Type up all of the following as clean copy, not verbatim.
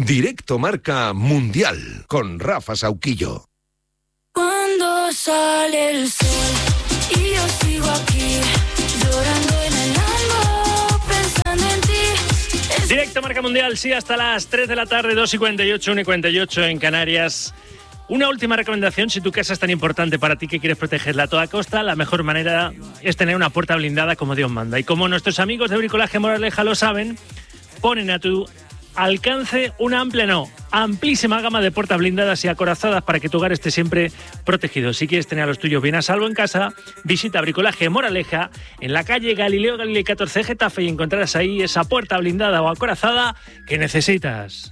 Directo Marca Mundial con Rafa Sauquillo. Cuando sale el sol y yo sigo aquí llorando en el lambo pensando en ti. Directo Marca Mundial, sí, hasta las 3 de la tarde, 2:48, 1:48 en Canarias. Una última recomendación: si tu casa es tan importante para ti que quieres protegerla a toda costa, la mejor manera es tener una puerta blindada como Dios manda. Y como nuestros amigos de Bricolaje Moraleja lo saben, ponen a tu alcance una amplísima gama de puertas blindadas y acorazadas para que tu hogar esté siempre protegido. Si quieres tener a los tuyos bien a salvo en casa, visita Bricolaje Moraleja en la calle Galileo Galilei 14 Getafe y encontrarás ahí esa puerta blindada o acorazada que necesitas.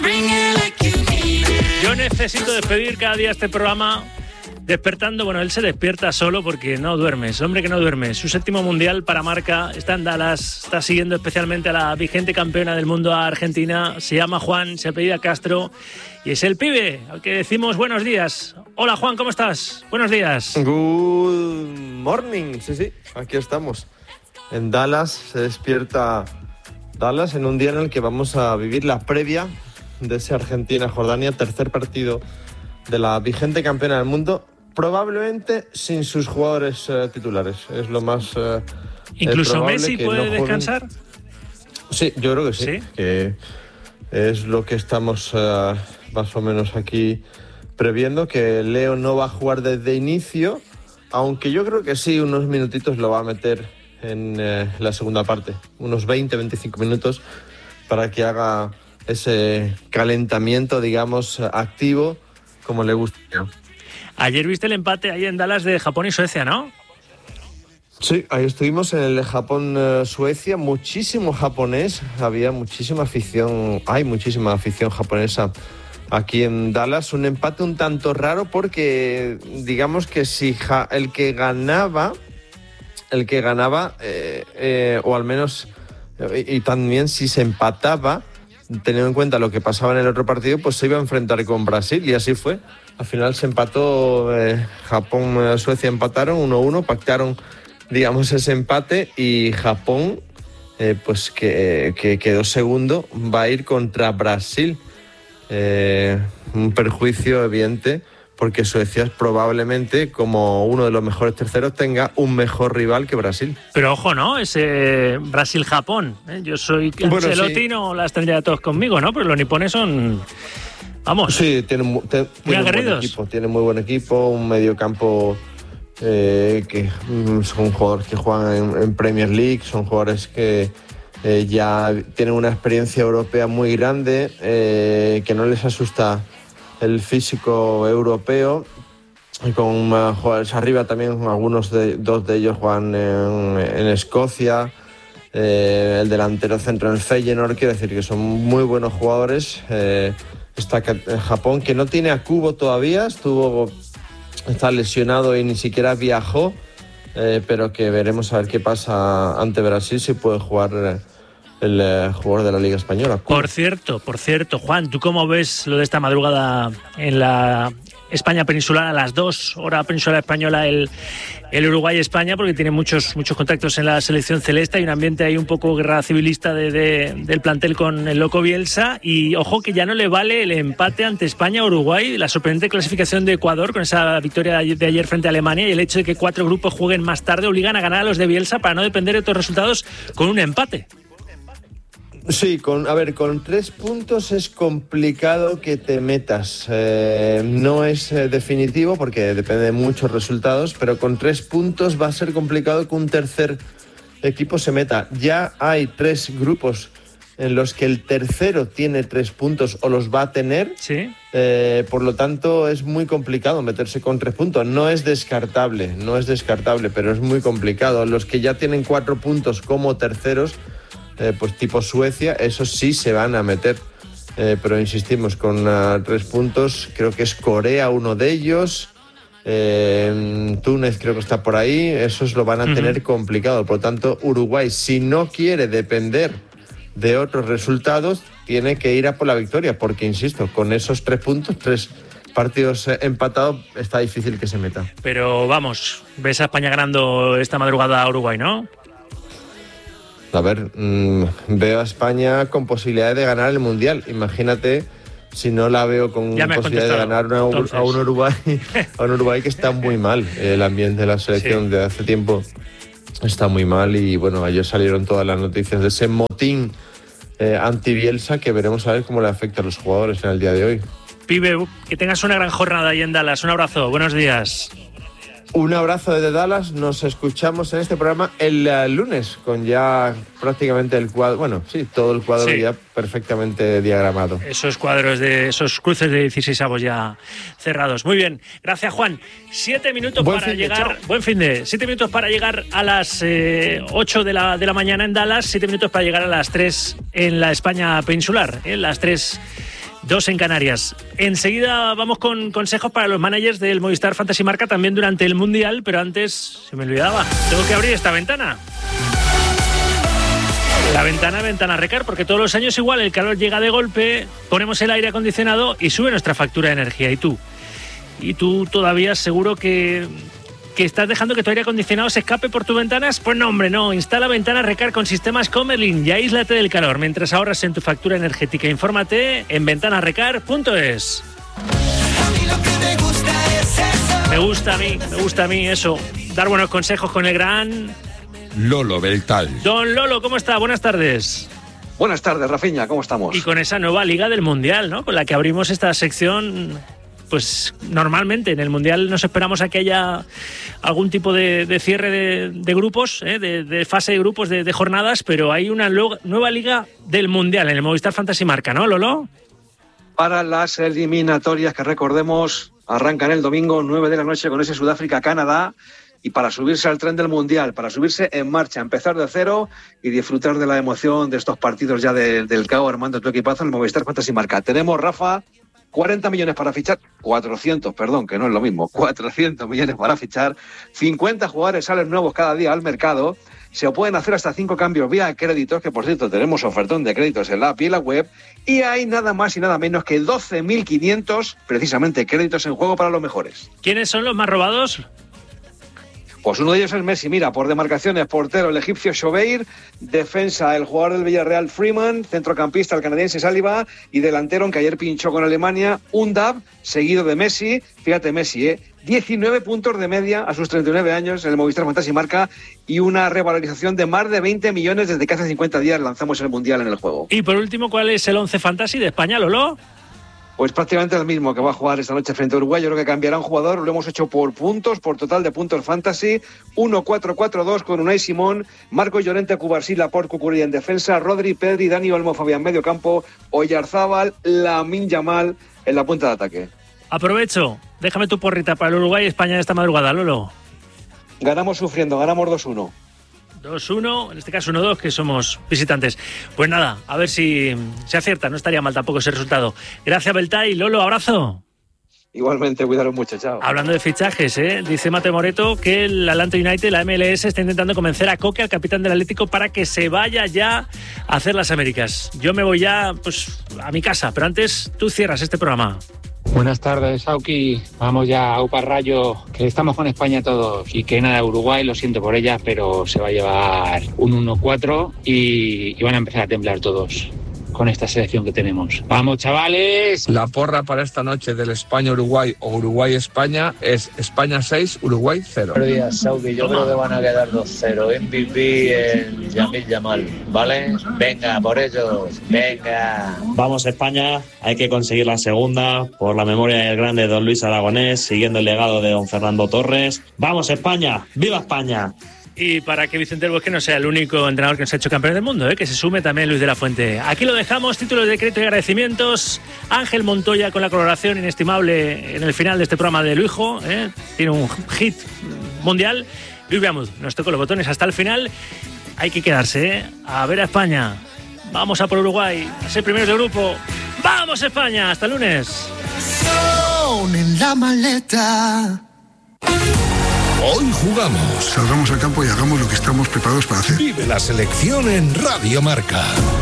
Yo necesito despedir cada día este programa despertando. Bueno, él se despierta solo porque no duerme, es hombre que no duerme. Su 7º mundial para Marca, está en Dallas, está siguiendo especialmente a la vigente campeona del mundo, a Argentina. Se llama Juan, se apellida Castro y es el pibe al que decimos buenos días. Hola Juan, ¿cómo estás? Buenos días. Good morning, sí, aquí estamos. En Dallas se despierta Dallas en un día en el que vamos a vivir la previa de ese Argentina-Jordania, tercer partido de la vigente campeona del mundo, probablemente sin sus jugadores titulares. Es lo más ¿Incluso Messi puede descansar? Sí, yo creo que sí. ¿Sí? Que es lo que estamos más o menos aquí previendo, que Leo no va a jugar desde inicio, aunque yo creo que sí, unos minutitos lo va a meter en la segunda parte, unos 20-25 minutos para que haga ese calentamiento, digamos, activo, como le gusta. Ayer viste el empate ahí en Dallas de Japón y Suecia, ¿no? Sí, ahí estuvimos en el de Japón-Suecia, muchísimo japonés, había muchísima afición, hay muchísima afición japonesa aquí en Dallas. Un empate un tanto raro porque digamos que si el que ganaba, o al menos, y también si se empataba, teniendo en cuenta lo que pasaba en el otro partido, pues se iba a enfrentar con Brasil, y así fue. Al final se empató, Japón, Suecia empataron 1-1, pactaron, digamos, ese empate, y Japón, pues que quedó segundo, va a ir contra Brasil. Un perjuicio evidente, porque Suecia es probablemente, como uno de los mejores terceros, tenga un mejor rival que Brasil. Pero ojo, ¿no? Ese Brasil-Japón. Yo soy Ancelotti, sí. No las tendría todos conmigo, ¿no? Pero los nipones son, vamos, sí, tienen muy aguerridos. Tienen muy buen equipo, un mediocampo que son jugadores que juegan en Premier League, son jugadores que ya tienen una experiencia europea muy grande, que no les asusta el físico europeo, y con jugadores arriba también, dos de ellos juegan en Escocia, el delantero centro en el Feyenoord, quiero decir que son muy buenos jugadores. Está Japón, que no tiene a Kubo todavía, está lesionado y ni siquiera viajó, pero que veremos a ver qué pasa ante Brasil, si puede jugar el jugador de la Liga Española. Por cierto, Juan, ¿tú cómo ves lo de esta madrugada en la España peninsular a las 2, hora peninsular española, el Uruguay-España, porque tiene muchos contactos en la selección celeste? Hay un ambiente ahí un poco guerra civilista del plantel con el loco Bielsa, y ojo que ya no le vale el empate ante España-Uruguay, la sorprendente clasificación de Ecuador con esa victoria de ayer frente a Alemania, y el hecho de que 4 grupos jueguen más tarde obligan a ganar a los de Bielsa para no depender de otros resultados con un empate. Sí, con 3 puntos es complicado que te metas. No es definitivo porque depende de muchos resultados, pero con 3 puntos va a ser complicado que un tercer equipo se meta. Ya hay 3 grupos en los que el tercero tiene 3 puntos o los va a tener. Sí. Por lo tanto, es muy complicado meterse con 3 puntos. No es descartable, pero es muy complicado. Los que ya tienen 4 puntos como terceros, pues tipo Suecia, esos sí se van a meter, pero insistimos, con 3 puntos, creo que es Corea uno de ellos, Túnez creo que está por ahí, esos lo van a tener complicado. Por lo tanto, Uruguay, si no quiere depender de otros resultados, tiene que ir a por la victoria, porque insisto, con esos 3 puntos, 3 partidos empatados, está difícil que se meta. Pero vamos, ves a España ganando esta madrugada a Uruguay, ¿no? a ver, veo a España con posibilidades de ganar el Mundial. Imagínate si no la veo con posibilidad de ganar a un Uruguay que está muy mal. El ambiente de la selección de hace tiempo está muy mal y bueno, ayer salieron todas las noticias de ese motín anti-Bielsa que veremos a ver cómo le afecta a los jugadores en el día de hoy. Pibe, que tengas una gran jornada ahí en Dallas. Un abrazo, buenos días. Un abrazo desde Dallas, nos escuchamos en este programa el lunes con ya prácticamente el cuadro, bueno, sí, todo el cuadro ya perfectamente diagramado. Esos cuadros esos cruces de 16avos ya cerrados. Muy bien, gracias Juan. 7 minutos para llegar, buen fin de, 7 minutos para llegar a las 8 de la mañana en Dallas, 7 minutos para llegar a las 3 en la España peninsular, las 3:02 en Canarias. Enseguida vamos con consejos para los managers del Movistar Fantasy Marca también durante el Mundial, pero antes se me olvidaba, tengo que abrir esta ventana. La ventana Recar, porque todos los años igual el calor llega de golpe, ponemos el aire acondicionado y sube nuestra factura de energía. Y tú todavía seguro que estás dejando que tu aire acondicionado se escape por tus ventanas. Pues no, hombre, no. Instala ventanas Recar con sistemas Comerlin y aíslate del calor mientras ahorras en tu factura energética. Infórmate en ventanasrecar.es. Me gusta a mí eso. Dar buenos consejos con el gran Lolo Beltal. Don Lolo, ¿cómo está? Buenas tardes. Buenas tardes, Rafiña, ¿cómo estamos? Y con esa nueva Liga del Mundial, ¿no? Con la que abrimos esta sección. Pues normalmente en el Mundial nos esperamos a que haya algún tipo de cierre de grupos, de fase de grupos, de jornadas, pero hay una nueva Liga del Mundial en el Movistar Fantasy Marca, ¿no, Lolo? Para las eliminatorias que recordemos arrancan el domingo 9 de la noche con ese Sudáfrica-Canadá y para subirse al tren del Mundial, para subirse en marcha, empezar de cero y disfrutar de la emoción de estos partidos ya del CAO armando tu equipazo en el Movistar Fantasy Marca. Tenemos, Rafa, 40 millones para fichar, 400, perdón, que no es lo mismo, 400 millones para fichar, 50 jugadores salen nuevos cada día al mercado, se pueden hacer hasta 5 cambios vía créditos, que por cierto tenemos ofertón de créditos en la app y en la web, y hay nada más y nada menos que 12.500 precisamente créditos en juego para los mejores. ¿Quiénes son los más robados? Pues uno de ellos es Messi, mira, por demarcaciones, portero el egipcio Chobeir, defensa el jugador del Villarreal Freeman, centrocampista el canadiense Saliba y delantero que ayer pinchó con Alemania, Undab, seguido de Messi, fíjate Messi, 19 puntos de media a sus 39 años en el Movistar Fantasy Marca y una revalorización de más de 20 millones desde que hace 50 días lanzamos el Mundial en el juego. Y por último, ¿cuál es el 11 Fantasy de España, Lolo? Pues prácticamente el mismo que va a jugar esta noche frente a Uruguay. Yo creo que cambiará un jugador, lo hemos hecho por puntos, por total de puntos fantasy. 1-4-4-2 con Unai Simón, Marco Llorente, Cubarsí, Laporte, Cucurella en defensa, Rodri, Pedri, Dani Olmo, Fabián medio campo, Oyarzábal, Lamine Yamal en la punta de ataque. Aprovecho, déjame tu porrita para el Uruguay y España esta madrugada, Lolo. Ganamos sufriendo, ganamos 2-1. 2-1, en este caso 1-2, que somos visitantes. Pues nada, a ver si se acierta, no estaría mal tampoco ese resultado. Gracias, Beltay. Lolo, abrazo. Igualmente, cuidaros mucho, chao. Hablando de fichajes, dice Mateo Moreto que el Atlanta United, la MLS, está intentando convencer a Coque, al capitán del Atlético, para que se vaya ya a hacer las Américas. Yo me voy ya pues a mi casa, pero antes tú cierras este programa. Buenas tardes, Auki. Vamos ya a Upa Rayo, que estamos con España todos. Y que nada, Uruguay, lo siento por ella, pero se va a llevar un 1-4 y van a empezar a temblar todos con esta selección que tenemos. ¡Vamos, chavales! La porra para esta noche del España-Uruguay o Uruguay-España es España 6, Uruguay 0. Buenos días, Saudi. Yo creo que van a quedar 2-0. MVP el Yamil Yamal, ¿vale? Venga, por ellos. Venga. Vamos, España. Hay que conseguir la segunda por la memoria del grande don Luis Aragonés, siguiendo el legado de don Fernando Torres. ¡Vamos, España! ¡Viva España! Y para que Vicente del Bosque no sea el único entrenador que nos ha hecho campeón del mundo, que se sume también Luis de la Fuente. Aquí lo dejamos, títulos de crédito y agradecimientos. Ángel Montoya con la colaboración inestimable en el final de este programa de Luijo, tiene un hit mundial. Luis Beamud nos tocó los botones hasta el final. Hay que quedarse, a ver a España. Vamos a por Uruguay, a ser primeros de grupo. ¡Vamos, España! ¡Hasta el lunes! En la maleta. Hoy jugamos. Salgamos al campo y hagamos lo que estamos preparados para hacer. Vive la selección en Radio Marca.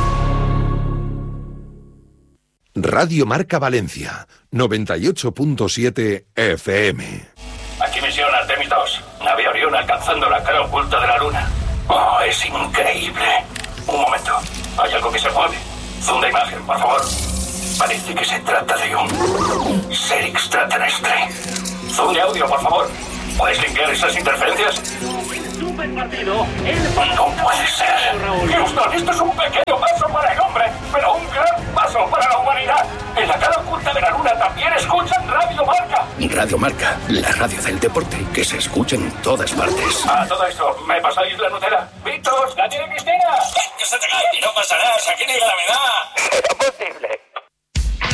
Radio Marca Valencia, 98.7 FM. Aquí misión Artemis 2. Nave Orión alcanzando la cara oculta de la Luna. ¡Oh, es increíble! Un momento. Hay algo que se mueve. Zoom de imagen, por favor. Parece que se trata de un ser extraterrestre. Zoom de audio, por favor. ¿Puedes limpiar esas interferencias? Super partido. No puede ser. Houston, esto es un pequeño paso para el hombre, pero un gran paso para la humanidad. En la cara oculta de la luna también escuchan Radio Marca. Radio Marca, la radio del deporte, que se escucha en todas partes. A todo esto, ¿me pasáis la Nutella? ¡Víctor, la tiene Cristina! ¡Que se te cae! Y no pasa nada, aquí no hay gravedad.